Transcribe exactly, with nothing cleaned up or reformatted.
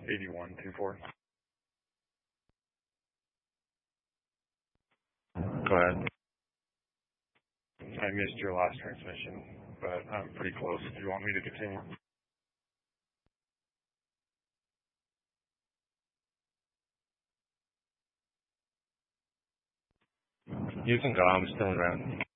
eighty-one two four. Go ahead. I missed your last transmission, but I'm pretty close if you want me to continue. You can go. I'm still around.